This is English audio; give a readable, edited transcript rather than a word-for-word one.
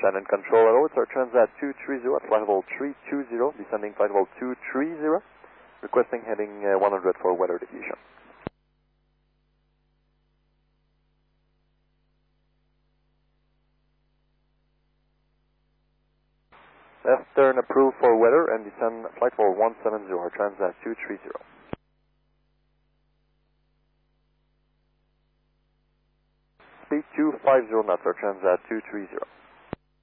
Shannon Control, hello, it's our Transat 230 at flight level 320, descending flight level 230, requesting heading 100 for weather diffusion. Left turn approved for weather and descend flight level 170, our Transat 230. Speed 250 knots, our Transat 230.